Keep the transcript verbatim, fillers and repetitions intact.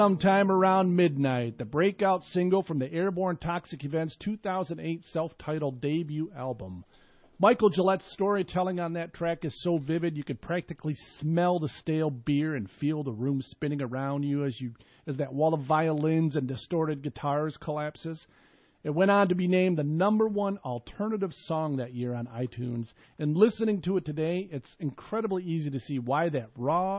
Sometime around midnight, the breakout single from the Airborne Toxic Events two thousand eight self-titled debut album. Michael Gillette's storytelling on that track is so vivid you could practically smell the stale beer and feel the room spinning around you as you as that wall of violins and distorted guitars collapses. It went on to be named the number one alternative song that year on iTunes, and listening to it today, it's incredibly easy to see why that raw